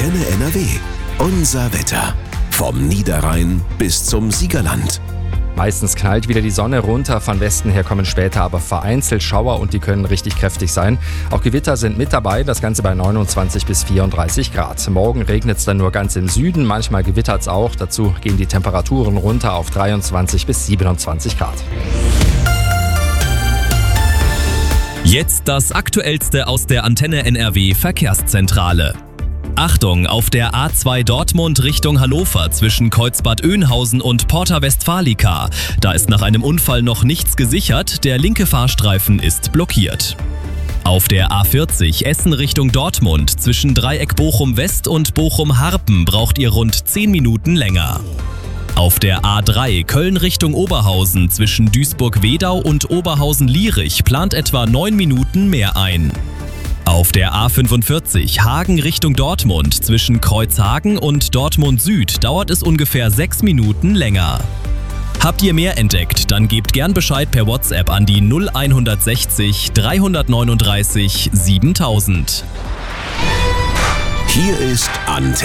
Antenne NRW. Unser Wetter. Vom Niederrhein bis zum Siegerland. Meistens knallt wieder die Sonne runter, von Westen her kommen später aber vereinzelt Schauer und die können richtig kräftig sein. Auch Gewitter sind mit dabei, das Ganze bei 29 bis 34 Grad. Morgen regnet es dann nur ganz im Süden, manchmal gewittert es auch. Dazu gehen die Temperaturen runter auf 23 bis 27 Grad. Jetzt das Aktuellste aus der Antenne NRW Verkehrszentrale. Achtung, auf der A2 Dortmund Richtung Hannover zwischen Kreuzbad-Oeynhausen und Porta Westfalica. Da ist nach einem Unfall noch nichts gesichert, der linke Fahrstreifen ist blockiert. Auf der A40 Essen Richtung Dortmund zwischen Dreieck Bochum West und Bochum Harpen braucht ihr rund 10 Minuten länger. Auf der A3 Köln Richtung Oberhausen zwischen Duisburg-Wedau und Oberhausen-Lierich plant etwa 9 Minuten mehr ein. Auf der A45 Hagen Richtung Dortmund zwischen Kreuzhagen und Dortmund Süd dauert es ungefähr 6 Minuten länger. Habt ihr mehr entdeckt, dann gebt gern Bescheid per WhatsApp an die 0160 339 7000. Hier ist Antenne.